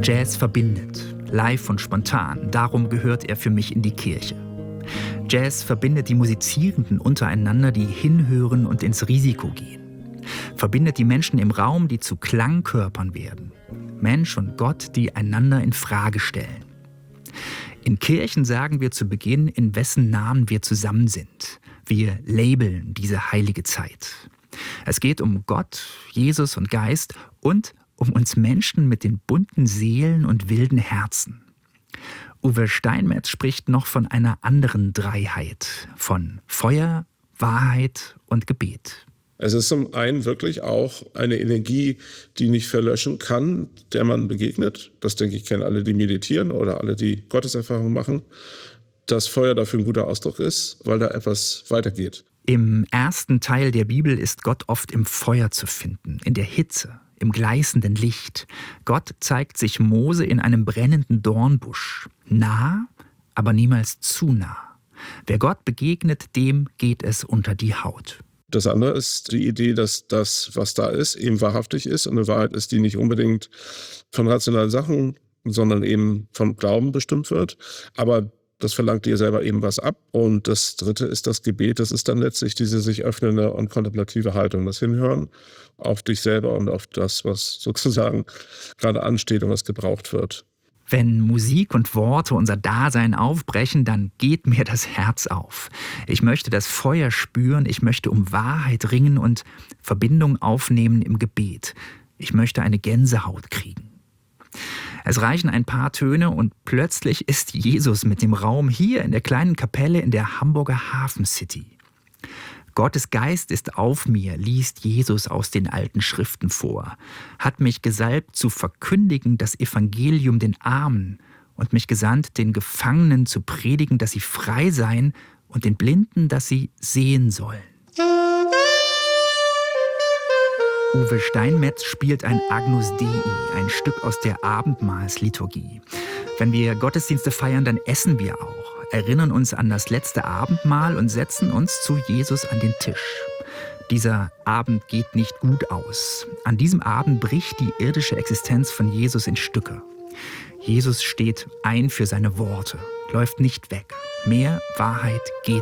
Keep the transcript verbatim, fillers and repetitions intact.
Jazz verbindet, live und spontan, darum gehört er für mich in die Kirche. Jazz verbindet die Musizierenden untereinander, die hinhören und ins Risiko gehen. Verbindet die Menschen im Raum, die zu Klangkörpern werden. Mensch und Gott, die einander in Frage stellen. In Kirchen sagen wir zu Beginn, in wessen Namen wir zusammen sind. Wir labeln diese heilige Zeit. Es geht um Gott, Jesus und Geist und um uns Menschen mit den bunten Seelen und wilden Herzen. Uwe Steinmetz spricht noch von einer anderen Dreiheit, von Feuer, Wahrheit und Gebet. Es ist zum einen wirklich auch eine Energie, die nicht verlöschen kann, der man begegnet. Das, denke ich, kennen alle, die meditieren oder alle, die Gotteserfahrung machen. Dass Feuer dafür ein guter Ausdruck ist, weil da etwas weitergeht. Im ersten Teil der Bibel ist Gott oft im Feuer zu finden, in der Hitze, im gleißenden Licht. Gott zeigt sich Mose in einem brennenden Dornbusch. Nah, aber niemals zu nah. Wer Gott begegnet, dem geht es unter die Haut. Das andere ist die Idee, dass das, was da ist, eben wahrhaftig ist. Und eine Wahrheit ist, die nicht unbedingt von rationalen Sachen, sondern eben vom Glauben bestimmt wird. Aber das verlangt dir selber eben was ab. Und das Dritte ist das Gebet. Das ist dann letztlich diese sich öffnende und kontemplative Haltung. Das Hinhören auf dich selber und auf das, was sozusagen gerade ansteht und was gebraucht wird. Wenn Musik und Worte unser Dasein aufbrechen, dann geht mir das Herz auf. Ich möchte das Feuer spüren, ich möchte um Wahrheit ringen und Verbindung aufnehmen im Gebet. Ich möchte eine Gänsehaut kriegen. Es reichen ein paar Töne und plötzlich ist Jesus mit dem Raum hier in der kleinen Kapelle in der Hamburger Hafen City. Gottes Geist ist auf mir, liest Jesus aus den alten Schriften vor, hat mich gesalbt zu verkündigen das Evangelium den Armen und mich gesandt, den Gefangenen zu predigen, dass sie frei seien und den Blinden, dass sie sehen sollen. Uwe Steinmetz spielt ein Agnus Dei, ein Stück aus der Abendmahlsliturgie. Wenn wir Gottesdienste feiern, dann essen wir auch, erinnern uns an das letzte Abendmahl und setzen uns zu Jesus an den Tisch. Dieser Abend geht nicht gut aus. An diesem Abend bricht die irdische Existenz von Jesus in Stücke. Jesus steht ein für seine Worte, läuft nicht weg. Mehr Wahrheit geht